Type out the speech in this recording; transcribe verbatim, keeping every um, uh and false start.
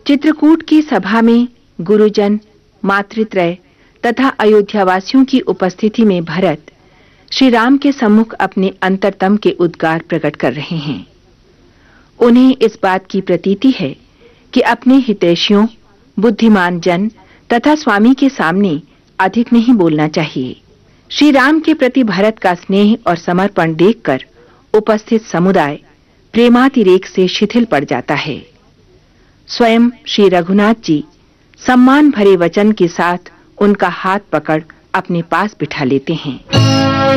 चित्रकूट की सभा में गुरुजन, मातृत्रय तथा अयोध्यावासियों की उपस्थिति में भरत श्री राम के सम्मुख अपने अंतरतम के उद्गार प्रकट कर रहे हैं। उन्हें इस बात की प्रतीति है कि अपने हितैषियों, बुद्धिमान जन तथा स्वामी के सामने अधिक नहीं बोलना चाहिए। श्री राम के प्रति भरत का स्नेह और समर्पण देखकर उपस्थित समुदाय प्रेमातिरेक से शिथिल पड़ जाता है। स्वयं श्री रघुनाथ जी सम्मान भरे वचन के साथ उनका हाथ पकड़ अपने पास बिठा लेते हैं।